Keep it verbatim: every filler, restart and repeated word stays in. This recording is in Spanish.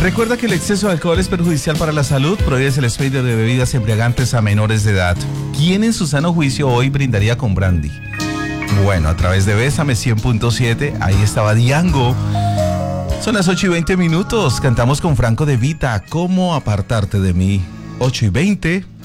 Recuerda que el exceso de alcohol es perjudicial para la salud. Prohíbes el expendio de bebidas embriagantes a menores de edad. ¿Quién en su sano juicio hoy brindaría con brandy? Bueno, a través de Bésame cien punto siete, ahí estaba Diango. Son las ocho y veinte minutos. Cantamos con Franco De Vita, ¿Cómo apartarte de mí? ocho y veinte.